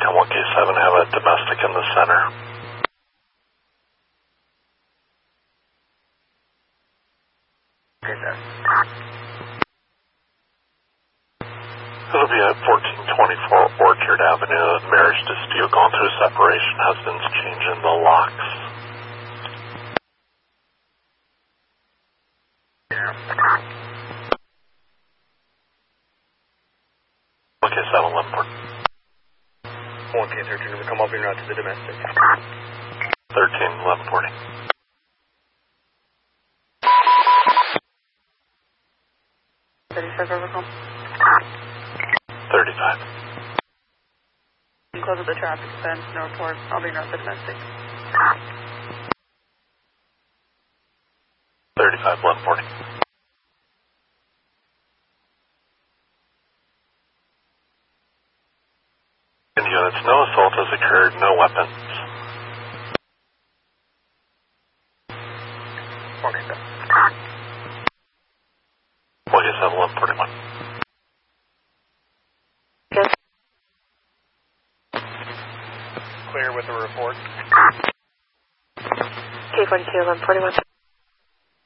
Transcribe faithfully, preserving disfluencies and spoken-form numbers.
and one K seven have a domestic in the center. Okay, sir. It'll be at fourteen twenty-four Orchard Avenue. Marriage dispute going through separation. Husband's changing the locks. one K seven, eleven forty. one K thirteen, will come up en route to the domestic. thirteen, eleven forty. thirty-five, Overcome. thirty-five. You close up the traffic fence, no report. I'll be en route to the domestic. thirty-five, eleven forty. In units, no assault has occurred, no weapons. one K seven. one K seven, eleven forty-one. Yes. Clear with the report. K forty-two, eleven forty-one.